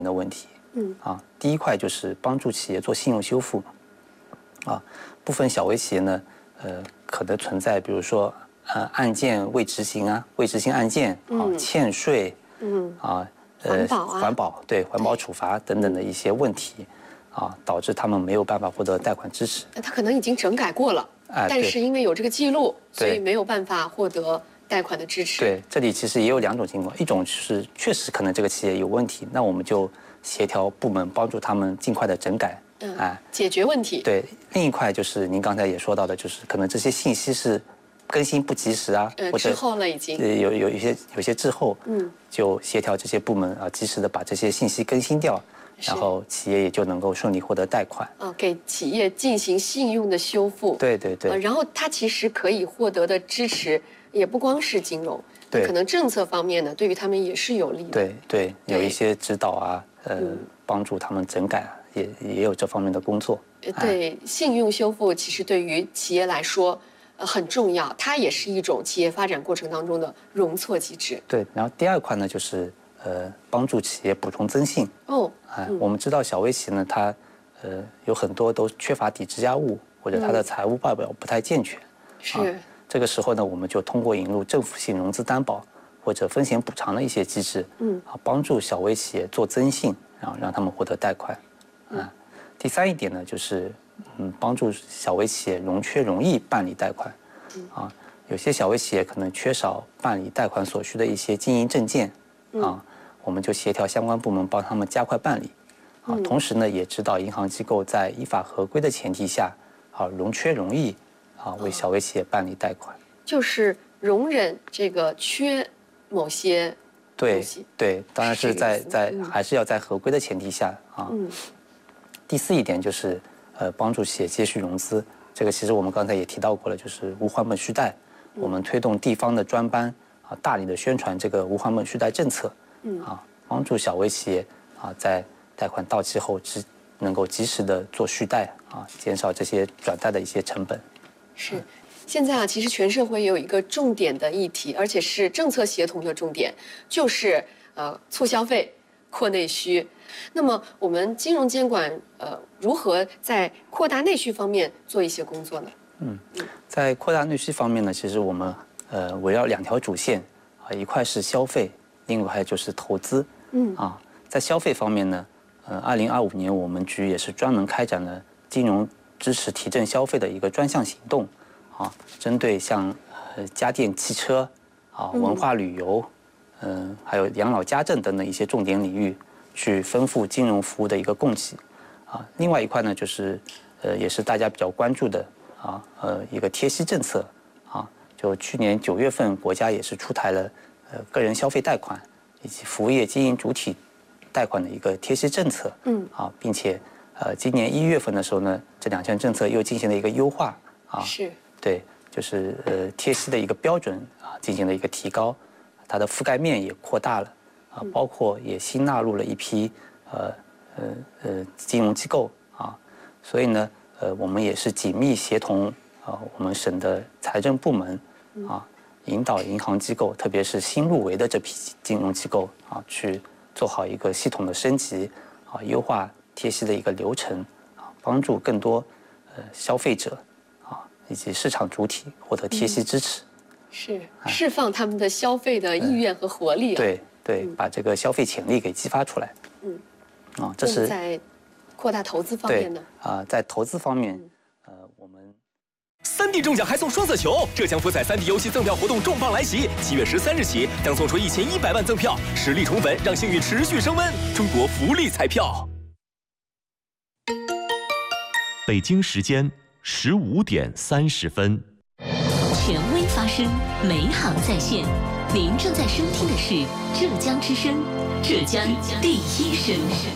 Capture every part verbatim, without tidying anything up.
的问题。 嗯啊，第一块就是帮助企业做信用修复。啊，部分小微企业呢，呃，可能存在比如说呃案件未执行啊，未执行案件啊，欠税， 嗯啊， 呃，环保啊， 环保对环保处罚等等的一些问题。啊，导致他们没有办法获得贷款支持。 他可能已经整改过了， 哎， 但是因为有这个记录，所以没有办法获得贷款的支持。 对，这里其实也有两种情况，一种是确实可能这个企业有问题，那我们就协调部门帮助他们尽快的整改， 嗯，哎，解决问题。 对，另一块就是您刚才也说到的，就是可能这些信息是更新不及时啊， 呃， 或者滞后了已经， 有有一些有些滞后， 嗯， 就协调这些部门啊，及时的把这些信息更新掉。然后企业也就能够顺利获得贷款。 啊，给企业进行信用的修复。 对对对。 呃、然后它其实可以获得的支持也不光是金融， 对， 可能政策方面呢，对于他们也是有利的。 对对，有一些指导啊，呃，嗯、帮助他们整改啊，也也有这方面的工作。 对，信用修复其实对于企业来说，呃，很重要，它也是一种企业发展过程当中的容错机制。 对，然后第二块呢，就是呃，帮助企业补充增信。 哦。 哎，我们知道小微企呢，它呃有很多都缺乏抵质押物，或者它的财务报表不太健全。 是、 啊。这个时候呢，我们就通过引入政府性融资担保或者风险补偿的一些机制， 嗯， 啊，帮助小微企业做增信，然后让他们获得贷款。啊，嗯、第三一点呢，就是嗯，帮助小微企业容缺容易办理贷款。啊，有些小微企业可能缺少办理贷款所需的一些经营证件，啊。我们就协调相关部门帮他们加快办理，啊，同时呢也指导银行机构在依法合规的前提下，啊，容缺容易，啊，为小微企业办理贷款， 就是容忍这个缺某些对对，当然是在在还是要在合规的前提下啊。 嗯。 第四一点就是呃帮助企业接续融资，这个其实我们刚才也提到过了，就是无还本续贷，我们推动地方的专班啊大力的宣传这个无还本续贷政策。嗯啊，帮助小微企业啊，在贷款到期后及能够及时的做续贷啊，减少这些转贷的一些成本。 是，现在啊，其实全社会有一个重点的议题，而且是政策协同的重点，就是呃促消费、扩内需。那么我们金融监管呃如何在扩大内需方面做一些工作呢？ 嗯，在扩大内需方面呢，其实我们呃围绕两条主线啊，一块是消费。另外还有就是投资，嗯啊，在消费方面呢，呃，二零二五年我们局也是专门开展了金融支持提振消费的一个专项行动，啊，针对像呃家电、汽车，啊，文化旅游，嗯、呃，还有养老家政等等一些重点领域，去丰富金融服务的一个供给，啊，另外一块呢就是，呃，也是大家比较关注的，啊，呃，一个贴息政策，啊，就去年九月份国家也是出台了。呃，个人消费贷款以及服务业经营主体贷款的一个贴息政策，嗯，啊，并且呃，今年一月份的时候呢，这两项政策又进行了一个优化，啊， 是， 对，就是呃贴息的一个标准啊，进行了一个提高，它的覆盖面也扩大了，啊，包括也新纳入了一批呃呃呃金融机构啊，所以呢，呃，我们也是紧密协同啊，我们省的财政部门啊。引导银行机构，特别是新入围的这批金融机构啊，去做好一个系统的升级啊，优化贴息的一个流程啊，帮助更多呃消费者啊以及市场主体获得贴息支持， 嗯、是释放他们的消费的意愿和活力、啊。 对对，把这个消费潜力给激发出来。嗯，啊，这是在扩大投资方面呢。 啊，在投资方面，呃，我们。 三 D 中奖还送双色球，浙江福彩三 D 游戏赠票活动重磅来袭！七月十三日起，将送出一千一百万赠票，实力宠粉，让幸运持续升温。中国福利彩票。 北京时间十五点三十分。 权威发声，美好在线。您正在收听的是浙江之声，浙江第一声。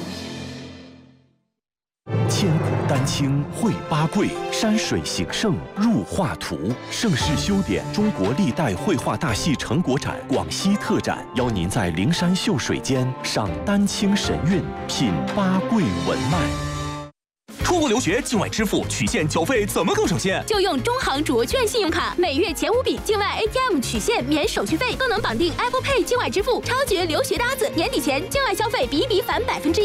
千古丹青绘八桂，山水形胜入画图。盛世修典中国历代绘画大戏成果展广西特展，邀您在灵山秀水间赏丹青神韵，品八桂文脉。 出国留学境外支付取现缴费怎么更省线？ 就用中行主券信用卡，每月前五笔境外 A T M 取现免手续费，更能绑定 Apple Pay 境外支付，超绝留学搭子，年底前境外消费比比返百分之一。